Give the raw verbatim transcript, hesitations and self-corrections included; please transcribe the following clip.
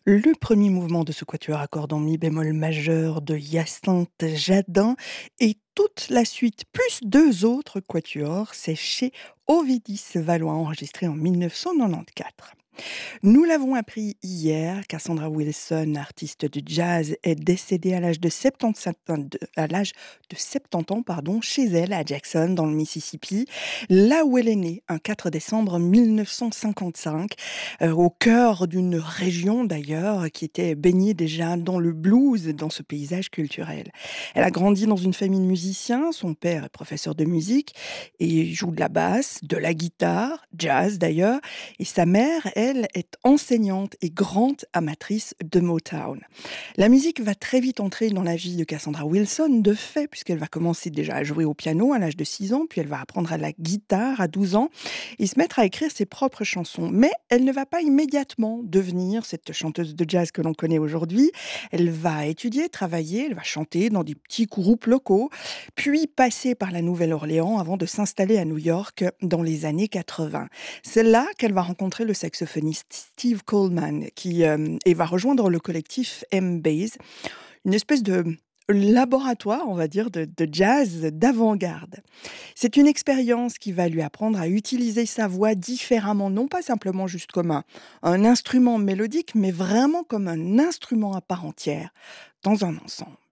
Le premier mouvement de ce quatuor à cordes en mi bémol majeur de Hyacinthe Jadin et toute la suite, plus deux autres quatuors, c'est chez Ovidis Valois, enregistré en mille neuf cent quatre-vingt-quatorze. Nous l'avons appris hier, Cassandra Wilson, artiste du jazz, est décédée à l'âge de soixante-dix à l'âge de soixante-dix ans, pardon, chez elle à Jackson, dans le Mississippi, là où elle est née, un quatre décembre mille neuf cent cinquante-cinq, euh, au cœur d'une région d'ailleurs qui était baignée déjà dans le blues, dans ce paysage culturel. Elle a grandi dans une famille de musiciens, son père est professeur de musique et il joue de la basse, de la guitare, jazz d'ailleurs, et sa mère, elle, est enseignante et grande amatrice de Motown. La musique va très vite entrer dans la vie de Cassandra Wilson, de fait, puisqu'elle va commencer déjà à jouer au piano à l'âge de six ans, puis elle va apprendre à la guitare à douze ans et se mettre à écrire ses propres chansons. Mais elle ne va pas immédiatement devenir cette chanteuse de jazz que l'on connaît aujourd'hui. Elle va étudier, travailler, elle va chanter dans des petits groupes locaux, puis passer par la Nouvelle-Orléans avant de s'installer à New York dans les années quatre-vingts. C'est là qu'elle va rencontrer le saxophoniste Steve Coleman qui, euh, et va rejoindre le collectif M-Base, une espèce de laboratoire, on va dire, de, de jazz d'avant-garde. C'est une expérience qui va lui apprendre à utiliser sa voix différemment, non pas simplement juste comme un, un instrument mélodique, mais vraiment comme un instrument à part entière dans un ensemble.